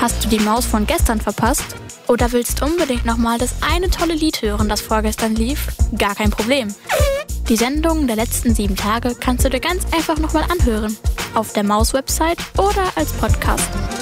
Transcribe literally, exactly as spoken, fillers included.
Hast du die Maus von gestern verpasst? Oder willst unbedingt nochmal das eine tolle Lied hören, das vorgestern lief? Gar kein Problem. Die Sendungen der letzten sieben Tage kannst du dir ganz einfach nochmal anhören. Auf der Maus-Website oder als Podcast.